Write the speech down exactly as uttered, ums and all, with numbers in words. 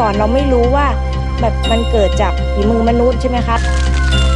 ก่อนเราไม่รู้ว่าแบบมันเกิดจากฝีมือมนุษย์ใช่ไหมครับ